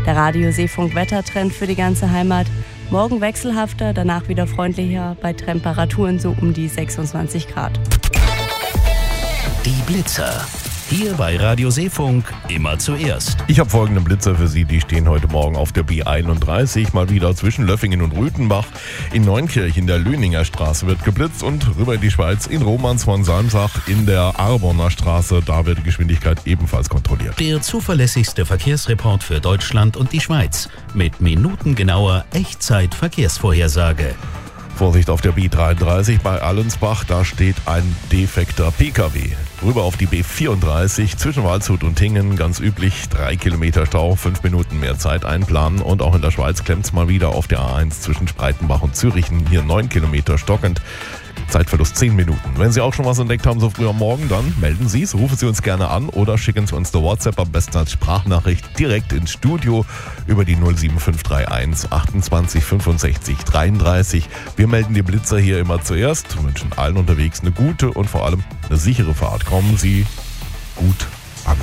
Der Radio-Seefunk-Wettertrend für die ganze Heimat. Morgen wechselhafter, danach wieder freundlicher bei Temperaturen so um die 26 Grad. Die Blitzer. Hier bei Radio Seefunk immer zuerst. Ich habe folgende Blitzer für Sie, die stehen heute Morgen auf der B31, mal wieder zwischen Löffingen und Rüthenbach. In Neunkirch der Löninger Straße wird geblitzt und rüber in die Schweiz in Romanshorn-Salmsach in der Arbonner Straße, da wird die Geschwindigkeit ebenfalls kontrolliert. Der zuverlässigste Verkehrsreport für Deutschland und die Schweiz mit minutengenauer Echtzeit-Verkehrsvorhersage. Vorsicht auf der B33 bei Allensbach, da steht ein defekter PKW. Rüber auf die B34 zwischen Waldshut und Tingen, ganz üblich 3 Kilometer Stau, 5 Minuten mehr Zeit einplanen. Und auch in der Schweiz klemmt's mal wieder auf der A1 zwischen Spreitenbach und Zürichen, hier 9 Kilometer stockend. Zeitverlust 10 Minuten. Wenn Sie auch schon was entdeckt haben so früh am Morgen, dann melden Sie es, rufen Sie uns gerne an oder schicken Sie uns eine WhatsApp, am besten als Sprachnachricht direkt ins Studio über die 07531 28 65 33. Wir melden die Blitzer hier immer zuerst, wünschen allen unterwegs eine gute und vor allem eine sichere Fahrt. Kommen Sie gut an.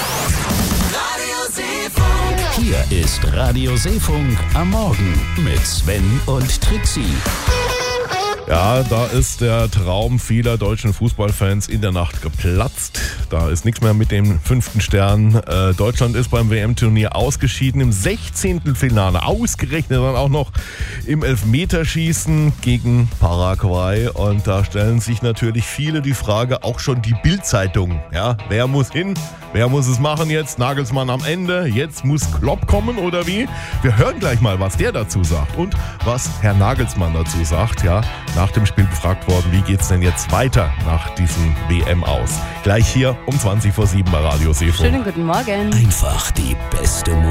Hier ist Radio Seefunk am Morgen mit Sven und Trixie. Ja, da ist der Traum vieler deutschen Fußballfans in der Nacht geplatzt. Da ist nichts mehr mit dem 5. Stern. Deutschland ist beim WM-Turnier ausgeschieden im 16. Finale. Ausgerechnet dann auch noch im Elfmeterschießen gegen Paraguay. Und da stellen sich natürlich viele die Frage, auch schon die Bild-Zeitung. Ja, wer muss hin? Wer muss es machen jetzt? Nagelsmann am Ende. Jetzt muss Klopp kommen oder wie? Wir hören gleich mal, was der dazu sagt und was Herr Nagelsmann dazu sagt. Ja, nach dem Spiel befragt worden, wie geht's denn jetzt weiter nach diesem WM aus? Gleich hier um 20:07 bei Radio Seefunk. Schönen guten Morgen. Einfach die beste Musik.